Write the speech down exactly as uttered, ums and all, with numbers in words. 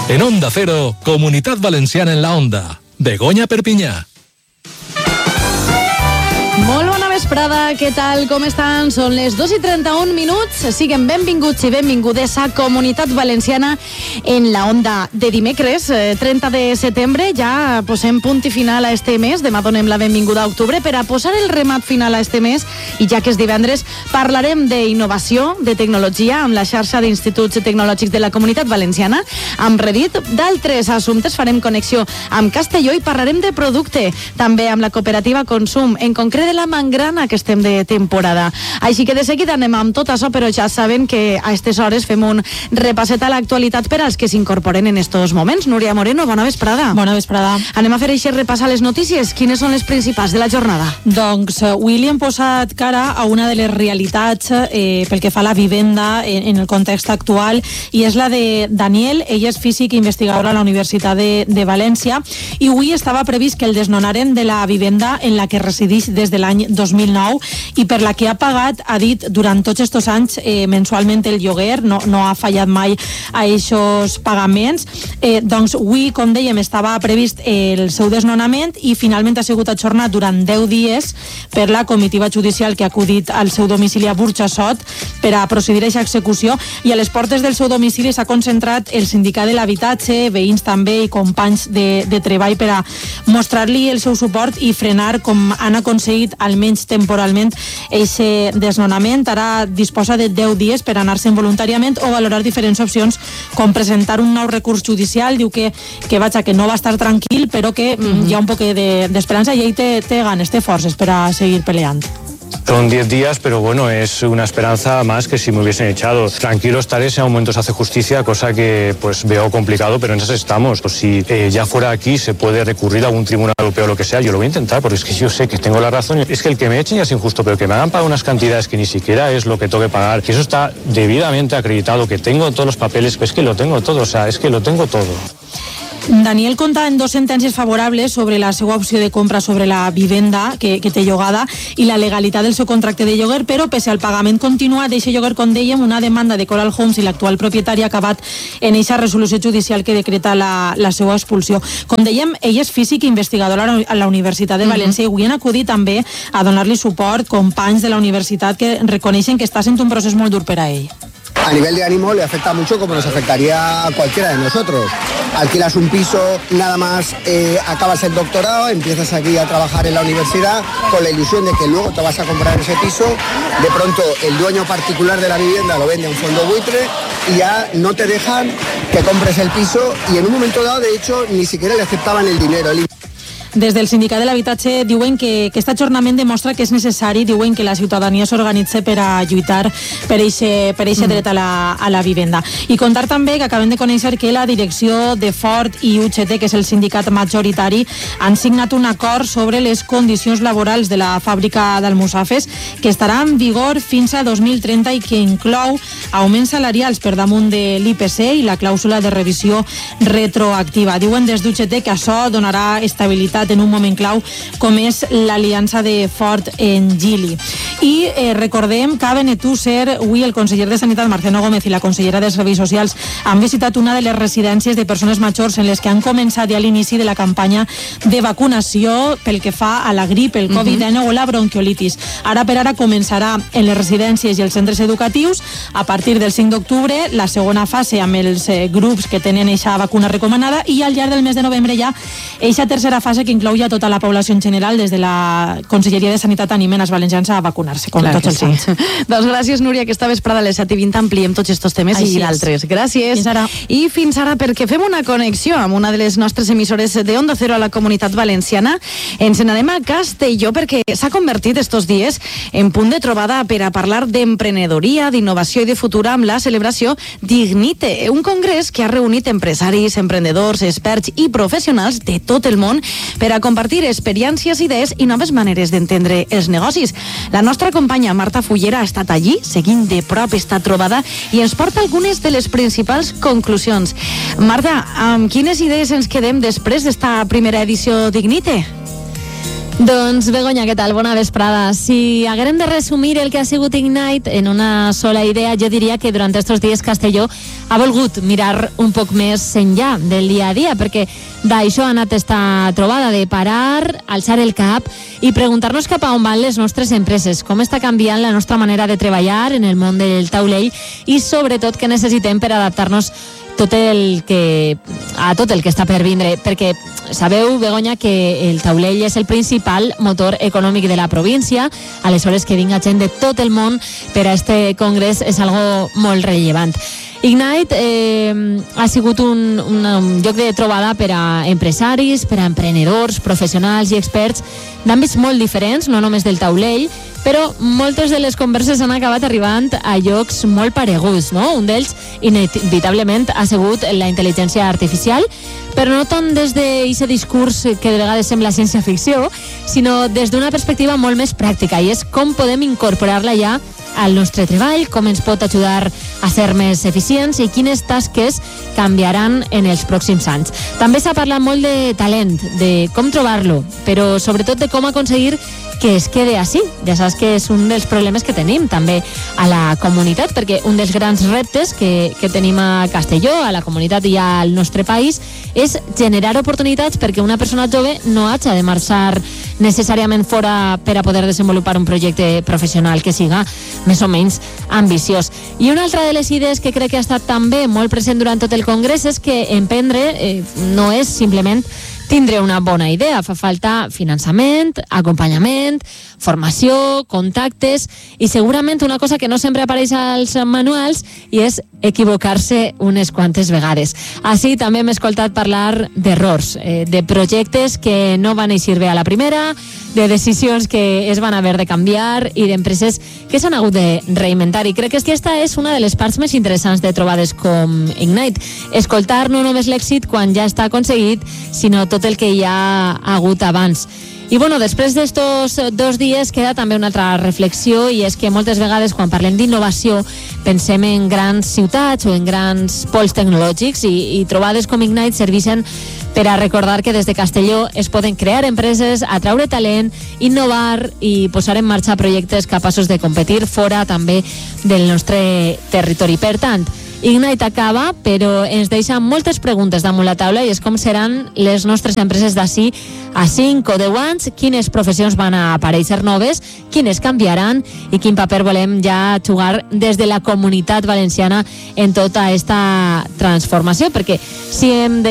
En Onda Cero, Comunitat Valenciana en la Onda. Begoña Perpinyà. Molt bona vesprada, què tal, com estan? Són les dos i trenta-un minuts. Siguen benvinguts i benvingudes a Comunitat Valenciana en la Onda de dimecres, trenta de setembre. Ja posem punt i final a este mes. Demà donem la benvinguda a octubre per a posar el remat final a este mes. I ja que és divendres, parlarem d'innovació, de tecnologia, amb la xarxa d'instituts tecnològics de la Comunitat Valenciana, amb Reddit. D'altres assumptes farem connexió amb Castelló i parlarem de producte, també amb la cooperativa Consum, en concret de la Mangrana, que estem de temporada. Així que de seguida anem amb tot això, però ja saben que a aquestes hores fem un repasset a l'actualitat per als que s'incorporen en estos moments. Núria Moreno, bona vesprada. Bona vesprada. Anem a fer aquest repàs a les notícies. Quines són les principals de la jornada? Doncs avui li hem posat cara a una de les realitats eh, pel que fa a la vivenda en, en el context actual, i és la de Daniel. Ell és físic i investigador a la Universitat de, de València, i avui estava previst que el desnonaren de la vivenda en la que resideix des de l'any dos mil nou i per la que ha pagat, ha dit, durant tots estos anys eh, mensualment el lloguer. No, no ha fallat mai a aquests pagaments. Eh, doncs avui, com dèiem, estava previst el seu desnonament i finalment ha sigut ajornat durant deu dies per la comitiva judicial que ha acudit al seu domicili a Burjassot per a procedir a aquesta execució, i a les portes del seu domicili s'ha concentrat el sindicat de l'habitatge, veïns també i companys de, de treball per a mostrar-li el seu suport i frenar, com han aconseguit almenys temporalment, aquest desnonament. Ara disposa de deu dies per anar-se'n voluntàriament o valorar diferents opcions, com presentar un nou recurs judicial. Diu que, que, vaja, que no va estar tranquil, però que mm-hmm. hi ha un poc d'esperança de, i ell té, té ganes, té forces per a seguir peleant. Son diez días, pero bueno, es una esperanza más que si me hubiesen echado. Tranquilo estaré si en un momento se hace justicia, cosa que pues veo complicado, pero en esas estamos. Pues si eh, ya fuera aquí se puede recurrir a algún tribunal europeo o lo que sea, yo lo voy a intentar, porque es que yo sé que tengo la razón. Es que el que me echen ya es injusto, pero que me hagan pagar unas cantidades que ni siquiera es lo que tengo que pagar, que eso está debidamente acreditado, que tengo todos los papeles, pues es que lo tengo todo, o sea, es que lo tengo todo. Daniel compta en dos sentències favorables sobre la seva opció de compra sobre la vivenda que, que té llogada i la legalitat del seu contracte de lloguer, però pese al pagament continuat d'eixe lloguer, com dèiem, una demanda de Coral Homes i l'actual propietari ha acabat en eixa resolució judicial que decreta la, la seva expulsió. Com dèiem, ell és físic i investigador a la Universitat de València, mm-hmm. i avui han acudit també a donar-li suport companys de la universitat que reconeixen que està sent un procés molt dur per a ell. A nivel de ánimo le afecta mucho, como nos afectaría a cualquiera de nosotros. Alquilas un piso, nada más eh, acabas el doctorado, empiezas aquí a trabajar en la universidad con la ilusión de que luego te vas a comprar ese piso. De pronto el dueño particular de la vivienda lo vende a un fondo buitre y ya no te dejan que compres el piso, y en un momento dado, de hecho, ni siquiera le aceptaban el dinero. El Des del sindicat de l'habitatge diuen que aquest ajornament demostra que és necessari, diuen que la ciutadania s'organitza per a lluitar per eixe, per eixe dret a la, a la vivenda. I contar també que acabem de conèixer que la direcció de Ford i U G T, que és el sindicat majoritari, han signat un acord sobre les condicions laborals de la fàbrica d'Almussafes, que estarà en vigor fins a dos mil trenta i que inclou augments salarials per damunt de l'I P C i la clàusula de revisió retroactiva. Diuen des d'U G T que això donarà estabilitat en un moment clau com és l'aliança de Ford en Gili. I eh, recordem que a Benetússer avui el conseller de Sanitat Marcelo Gómez i la consellera de Serveis Socials han visitat una de les residències de persones majors en les que han començat ja l'inici de la campanya de vacunació pel que fa a la grip, el covid dinou o la bronquiolitis. Ara per ara començarà en les residències i els centres educatius a partir del cinc d'octubre la segona fase amb els eh, grups que tenen eixa vacuna recomanada, i al llarg del mes de novembre ja eixa tercera fase que inclou ja tota la població en general. Des de la Conselleria de Sanitat animen els valencians a vacunar-se, com tots els anys. Sí. Doncs gràcies, Núria, que esta vesprada a les set i vint ampliem tots estos temes Així i d'altres. Gràcies. Fins ara. I fins ara, perquè fem una connexió amb una de les nostres emissores de Onda Cero a la Comunitat Valenciana. Ens n'anem a Castelló, perquè s'ha convertit estos dies en punt de trobada per a parlar d'emprenedoria, d'innovació i de futur amb la celebració Dignite, un congrés que ha reunit empresaris, emprendedors, experts i professionals de tot el món per a compartir experiències, idees i noves maneres d'entendre els negocis. La nostra companya Marta Fullera ha estat allí, seguint de prop esta trobada, i ens porta algunes de les principals conclusions. Marta, amb quines idees ens quedem després d'esta primera edició Dignite? Doncs, Begoña, què tal? Bona vesprada. Si haguérem de resumir el que ha sigut Ignite en una sola idea, jo diria que durant estos dies Castelló ha volgut mirar un poc més enllà del dia a dia, perquè d'això ha anat esta trobada, de parar, alçar el cap i preguntar-nos cap a on van les nostres empreses, com està canviant la nostra manera de treballar en el món del taulell i sobretot què necessitem per adaptar-nos tot el que, a tot el que està per vindre, perquè sabeu, Begoña, que el taulell és el principal motor econòmic de la província, aleshores que vinga gent de tot el món per a este congrés és algo molt rellevant. Ignite eh, ha sigut un, un, un lloc de trobada per a empresaris, per a emprenedors, professionals i experts d'àmbits molt diferents, no només del taulell, però moltes de les converses han acabat arribant a llocs molt pareguts, no? Un d'ells, inevitablement, ha sigut la intel·ligència artificial, però no tant des d'aquest discurs que de vegades sembla ciència-ficció, sinó des d'una perspectiva molt més pràctica, i és com podem incorporar-la ja al nostre treball, com ens pot ajudar a ser més eficients i quines tasques canviaran en els pròxims anys. També s'ha parlat molt de talent, de com trobar-lo, però sobretot de com aconseguir que es quede així. Ja saps que és un dels problemes que tenim també a la comunitat, perquè un dels grans reptes que, que tenim a Castelló, a la comunitat i al nostre país, és generar oportunitats perquè una persona jove no hagi de marxar necessàriament fora per a poder desenvolupar un projecte professional que siga més o menys ambiciós. I una altra de les idees que crec que ha estat també molt present durant tot el congrés és que emprendre eh, no és simplement tindre una bona idea, fa falta finançament, acompanyament, formació, contactes i segurament una cosa que no sempre apareix als manuals i és equivocar-se unes quantes vegades. Així també hem escoltat parlar d'errors, eh, de projectes que no van eixir bé a la primera, de decisions que es van haver de canviar i d'empreses que s'han hagut de reinventar. I crec que aquesta és una de les parts més interessants de trobades com Ignite. Escoltar no només l'èxit quan ja està aconseguit, sinó tot el que hi ha hagut abans. I bueno, després d'estos dos dies queda també una altra reflexió, i és que moltes vegades quan parlem d'innovació pensem en grans ciutats o en grans pols tecnològics, i, i trobades com Ignite servixen per a recordar que des de Castelló es poden crear empreses, atraure talent, innovar i posar en marxa projectes capaços de competir fora també del nostre territori. Per tant, Ignite acaba, però ens deixa moltes preguntes damunt la taula, i és com seran les nostres empreses d'ací a cinc o deu anys, quines professions van a aparèixer noves, quines canviaran i quin paper volem ja jugar des de la comunitat valenciana en tota aquesta transformació, perquè si hem de